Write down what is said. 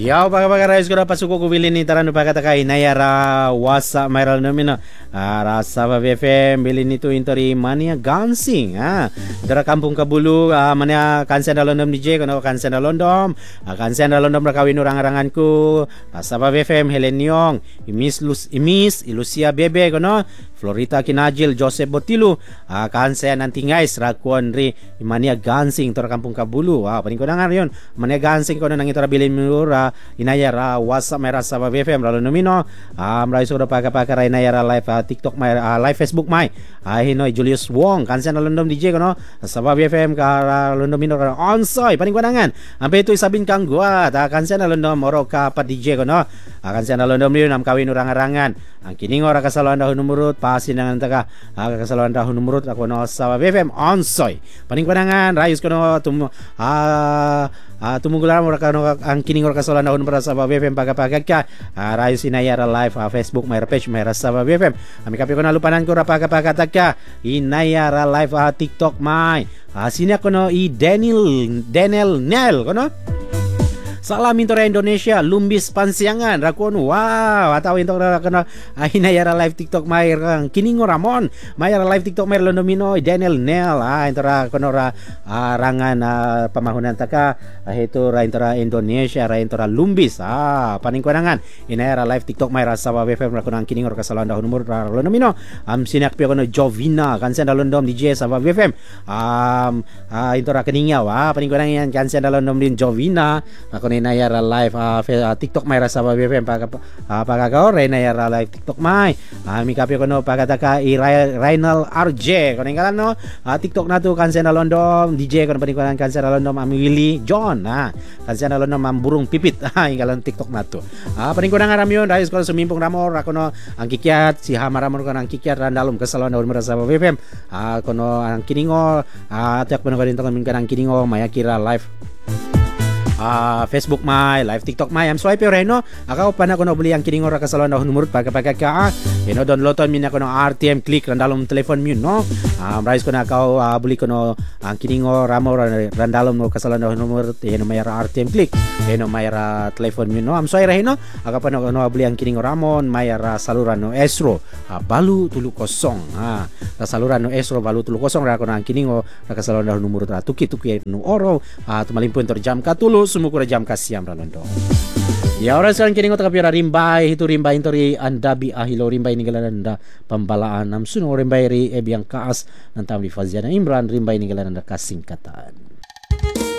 Ya, pakai rais ko pasuko ko bilin ni tarano pagkataka inayara wasa mayral namin rasa ba BFM bilin nito intori mania gansing dara kampung kabulu mania kansen dalondom DJ kono kansen dalondom kansen dalondom rakawin orang-orangan ku rasa ba BFM Heleniong imis Ilusia Bebe kono Florita Kinajil Joseph Botilu kansen nanti guys rakuan ri mania gansing tora kampung kabulu paling ko na nga yon mania gansing kono nang itora bilin mura inayara wasa mera sa BFM lalo nomino maray so pagka inayara live TikTok may live Facebook may hinoy Julius Wong kansen londom DJ kono sa BFM ka londom mino onsoy paning kuanangan ampe ito isabin kang gua kansen londom oro ka pa DJ kono kansen londom yun am kawin urang-arangan ang kining ora kasaluan dahon numurut pasin dengan taka kasaluan dahon numurut ako no sa BFM onsoy paning kuanangan rayos kono tumugulan mo kano ang kining ora kasaluan dahon para sa BFM pagapagag ka rayos inayara live Facebook may page may sa BFM ami kapi ko na lupanan ko ra pagapagatag ka inayara live TikTok may sini ako no Daniel Nel kono Salam Intora Indonesia Lumbis Pansiangan rakon wow atau intora kana hinayara live TikTok may kang kiningo Ramon mayara live TikTok may lonomino Daniel Nel intora konora rangan pamahunan taka itu ra intora Indonesia ra intora Lumbis paning kuanangan hinayara live TikTok may rasa ba BFM rakon ang kiningo kasalan dahon numur lonomino sinak pio kono Jovina kansen dalondom DJ sa BFM intora keningaw paning kuanangan kansen dalondom din Jovina rakon inayara live TikTok may rasa ba BFM pagkakaor inayara live TikTok may mi kapi ko no pagkataka Rainal RJ kono ngalan no TikTok na to kansen alondom DJ kono panikuan kansen alondom ami Willy John kansen alondom am burung pipit ngalan TikTok na to panikuan ngaram yon dahil ko sumimpong ramor kono ang kikiat si hamaramor kono ang kikiat randalom kasalon daw merasa ba BFM kono ang kiningo tiak kono kadin tong ang kiningo maya kira live Facebook may live TikTok may am swipe reno akaw pa na ko no buli ang kining ora kasalon na numurut pagka ka downloadon min ako no RTM click randalom telephone mo no rise ko na akaw buli ko no ang kining ora mo randalom no kasalon na numurut may RTM click may telephone mo no am swipe reno akaw pa na ko no buli ang kining ora mo may saluran no esro balu tulu kosong saluran no esro balu tulu kosong ra ko na ang kining ora kasalon na numurut tuki no oro tumalimpun tor jam katulus sumukura jam kasiam ralondo. Ya orang sekarang kini ngota kapira rimbai itu rimbai intori andabi ahilo rimbai nigalananda pambalaan nam suno rimbai ri ebiang kaas nantam di Faziana Imran rimbai nigalananda kasingkatan.